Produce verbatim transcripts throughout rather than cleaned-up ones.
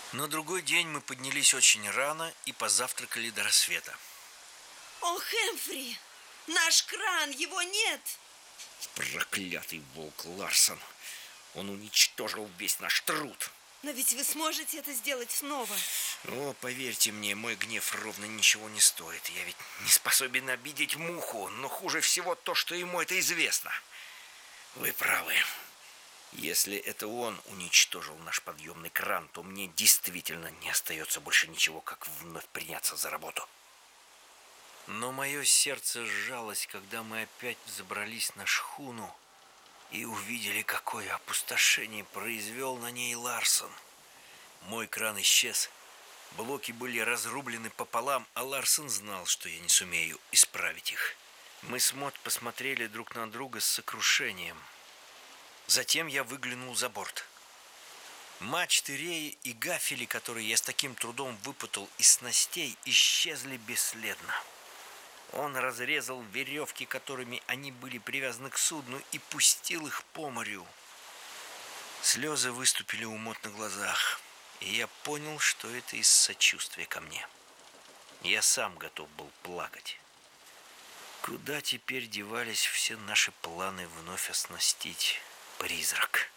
На другой день мы поднялись очень рано и позавтракали до рассвета. О, Хэмфри, наш кран, его нет. Проклятый волк Ларсон. Он уничтожил весь наш труд. Но ведь вы сможете это сделать снова. О, поверьте мне, мой гнев ровно ничего не стоит. Я ведь не способен обидеть муху, но хуже всего то, что ему это известно. Вы правы. Если это он уничтожил наш подъемный кран, то мне действительно не остается больше ничего, как вновь приняться за работу. Но мое сердце сжалось, когда мы опять взобрались на шхуну и увидели, какое опустошение произвел на ней Ларсон. Мой кран исчез, блоки были разрублены пополам, а Ларсон знал, что я не сумею исправить их. Мы с Мот посмотрели друг на друга с сокрушением. Затем я выглянул за борт. Мачты, реи и гафели, которые я с таким трудом выпутал из снастей, исчезли бесследно. Он разрезал веревки, которыми они были привязаны к судну, и пустил их по морю. Слезы выступили у Мот на глазах, и я понял, что это из сочувствия ко мне. Я сам готов был плакать. Куда теперь девались все наши планы вновь оснастить призрак?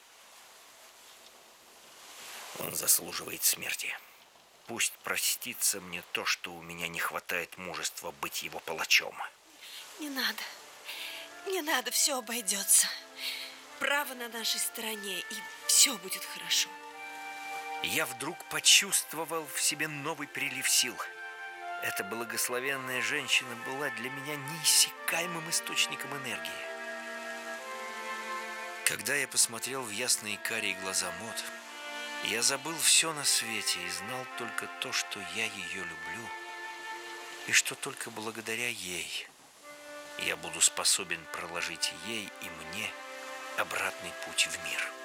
Он заслуживает смерти. Пусть простится мне то, что у меня не хватает мужества быть его палачом. Не надо. Не надо, все обойдется. Право на нашей стороне, и все будет хорошо. Я вдруг почувствовал в себе новый прилив сил. Эта благословенная женщина была для меня неиссякаемым источником энергии. Когда я посмотрел в ясные карие глаза Мот, я забыл все на свете и знал только то, что я ее люблю, и что только благодаря ей я буду способен проложить ей и мне обратный путь в мир.